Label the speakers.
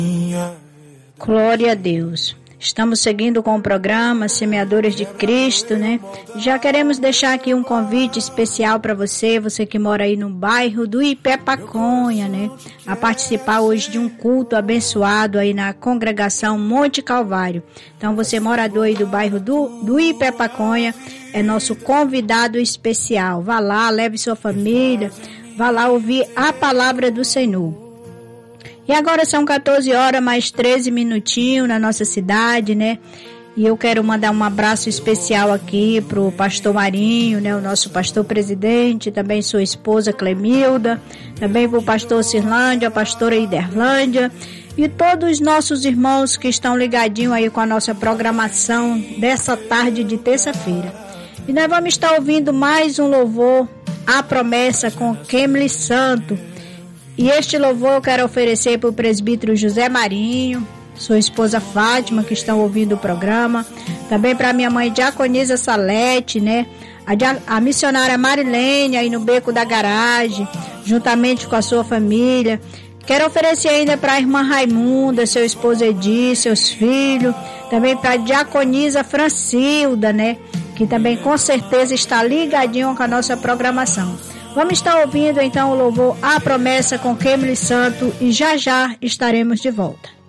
Speaker 1: Glória a Deus. Estamos seguindo com o programa Semeadores de Cristo, né? Já queremos deixar aqui um convite especial para você que mora aí no bairro do Ipepaconha, né? A participar hoje de um culto abençoado aí na congregação Monte Calvário. Então, você morador aí do bairro do Ipepaconha, é nosso convidado especial. Vá lá, leve sua família, vá lá ouvir a palavra do Senhor. E agora são 14 horas mais 13 minutinhos na nossa cidade, né? E eu quero mandar um abraço especial aqui pro pastor Marinho, né? O nosso pastor presidente, também sua esposa Clemilda, também pro pastor Cirlândia, a pastora Iderlândia e todos os nossos irmãos que estão ligadinhos aí com a nossa programação dessa tarde de terça-feira. E nós vamos estar ouvindo mais um louvor, A Promessa, com Kemily Santo. E este louvor eu quero oferecer para o presbítero José Marinho, sua esposa Fátima, que estão ouvindo o programa. Também para minha mãe Diaconisa Salete, né? A missionária Marilene, aí no Beco da Garagem, juntamente com a sua família. Quero oferecer ainda para a irmã Raimunda, seu esposo Edi, seus filhos. Também para a Diaconisa Francilda, né? Que também com certeza está ligadinho com a nossa programação. Vamos estar ouvindo então o louvor A Promessa com Kemily Santo e já estaremos de volta.